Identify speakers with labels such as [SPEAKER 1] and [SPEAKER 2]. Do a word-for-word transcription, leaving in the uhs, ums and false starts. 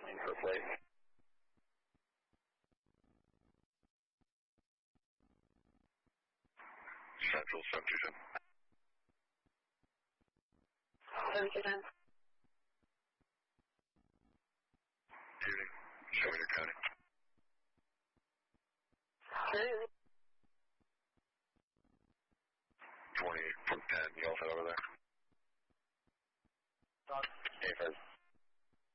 [SPEAKER 1] In her plate.
[SPEAKER 2] Central seven two seven.
[SPEAKER 3] seven two seven.
[SPEAKER 2] Evening. Sherman County.
[SPEAKER 3] Good.
[SPEAKER 2] twenty from ten. You all set over there?
[SPEAKER 1] Hey, Fred.